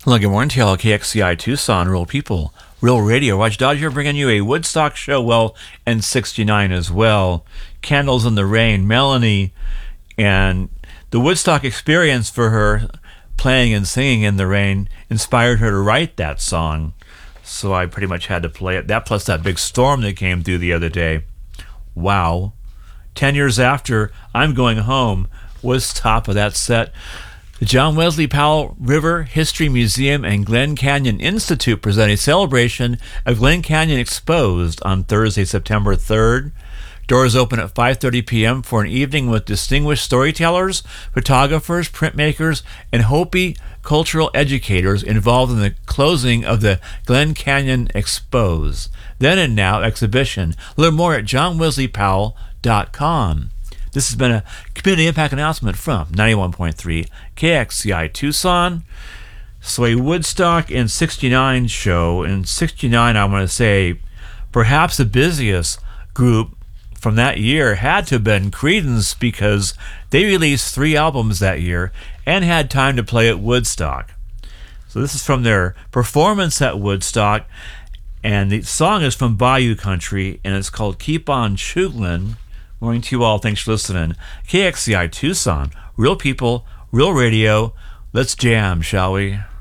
Hello, good morning to y'all. KXCI Tucson, Real People, Real Radio. Roger Dodge here bringing you a Woodstock show, well, and 69 as well. Candles in the Rain, Melanie, and the Woodstock experience for her playing and singing in the rain inspired her to write that song. So I pretty much had to play it. That plus that big storm that came through the other day. Wow. 10 years after I'm Going Home was top of that set. The John Wesley Powell River History Museum and Glen Canyon Institute present a celebration of Glen Canyon Exposed on Thursday, September 3rd. Doors open at 5:30 p.m. for an evening with distinguished storytellers, photographers, printmakers, and Hopi cultural educators involved in the closing of the Glen Canyon Exposed. Then and Now exhibition. Learn more at johnwesleypowell.com. This has been a community impact announcement from 91.3 KXCI Tucson. So a Woodstock in 69 show. In 69, I want to say perhaps the busiest group from that year had to have been Creedence, because they released 3 albums that year and had time to play at Woodstock. So this is from their performance at Woodstock, and the song is from Bayou Country, and it's called Keep On Chooglin'. Morning to you all. Thanks for listening. KXCI Tucson, Real People, Real Radio. Let's jam, shall we?